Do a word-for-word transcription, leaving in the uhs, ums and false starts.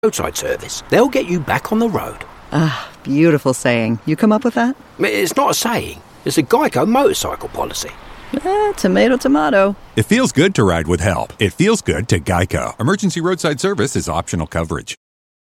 Roadside service. They'll get you back on the road. Ah, beautiful saying. You come up with that? It's not a saying. It's a Geico motorcycle policy. Eh, tomato, tomato. It feels good to ride with help. It feels good to Geico. Emergency roadside service is optional coverage.